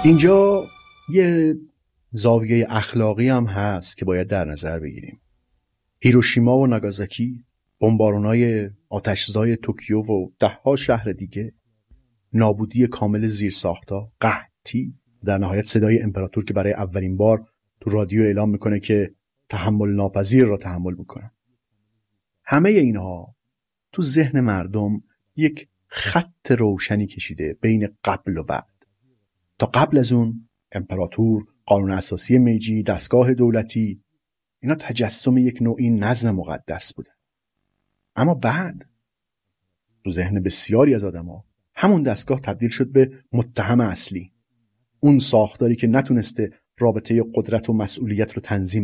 اینجا یه زاویه اخلاقی هم هست که باید در نظر بگیریم. هیروشیما و ناگازاکی، بمبارونای آتشزای توکیو و ده‌ها شهر دیگه، نابودی کامل زیرساخت‌ها، قحطی، در نهایت صدای امپراتور که برای اولین بار تو رادیو اعلام میکنه که تحمل ناپذیر را تحمل میکنه. همه اینها تو ذهن مردم یک خط روشنی کشیده بین قبل و بعد. تا قبل از اون امپراتور، قانون اساسی میجی، دستگاه دولتی، اینا تجسم یک نوعی نظم مقدس بودن. اما بعد تو ذهن بسیاری از آدم‌ها همون دستگاه تبدیل شد به متهم اصلی. اون ساختاری که نتونسته رابطه قدرت و مسئولیت رو تنظیم